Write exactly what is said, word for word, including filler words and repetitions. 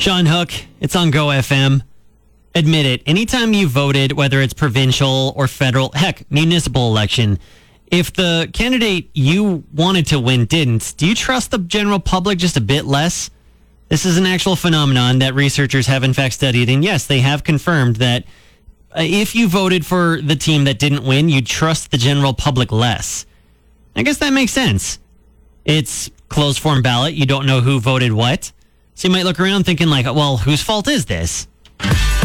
Sean Hook, it's on Go F M. Admit it, anytime you voted, whether it's provincial or federal, heck, municipal election, if the candidate you wanted to win didn't, do you trust the general public just a bit less? This is an actual phenomenon that researchers have in fact studied, and yes, they have confirmed that if you voted for the team that didn't win, you'd trust the general public less. I guess that makes sense. It's closed form ballot. You don't know who voted what. So you might look around thinking like, well, whose fault is this?